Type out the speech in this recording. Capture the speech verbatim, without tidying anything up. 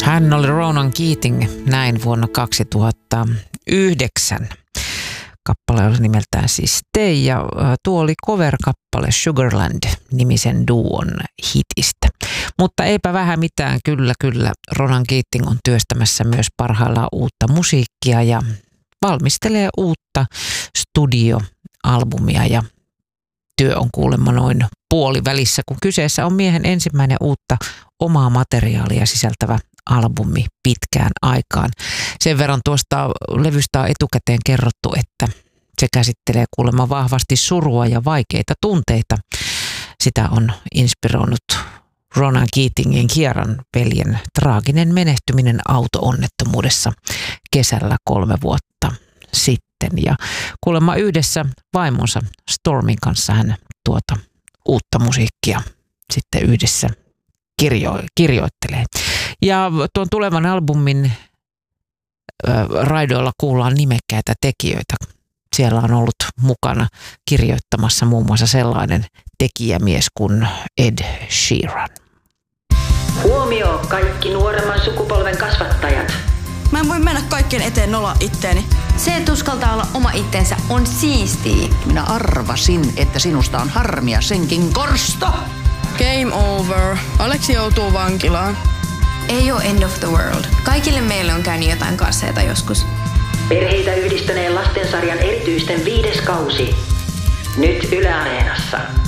Hän oli Ronan Keating näin vuonna kaksituhattayhdeksän. Kappale oli nimeltään siis Stay ja tuo oli cover-kappale Sugarland-nimisen duon hitistä. Mutta eipä vähän mitään, kyllä kyllä. Ronan Keating on työstämässä myös parhaillaan uutta musiikkia ja valmistelee uutta studioalbumia ja työ on kuulemma noin puolivälissä, kun kyseessä on miehen ensimmäinen uutta omaa materiaalia sisältävä albumi pitkään aikaan. Sen verran tuosta levystä on etukäteen kerrottu, että se käsittelee kuulemma vahvasti surua ja vaikeita tunteita. Sitä on inspiroinut Ronan Keatingin Kieran veljen traaginen menehtyminen auto-onnettomuudessa kesällä kolme vuotta sitten. Ja kuulemma yhdessä vaimonsa Stormin kanssa hän tuota uutta musiikkia sitten yhdessä kirjo- kirjoittelee. Ja tuon tulevan albumin ö, raidoilla kuullaan nimekkäitä tekijöitä. Siellä on ollut mukana kirjoittamassa muun muassa sellainen tekijämies kuin Ed Sheeran. Huomio kaikki nuoremman sukupolven kasvattajat. Mä en voi mennä kaikkien eteen nolla itteeni. Se, että uskaltaa olla oma itsensä, on siistiä. Minä arvasin, että sinusta on harmia senkin korsto. Game over. Aleksi joutuu vankilaan. Ei ole end of the world. Kaikille meille on käynyt jotain kasseita joskus. Perheitä yhdistäneen lastensarjan erityisten viides kausi. Nyt Yle Areenassa.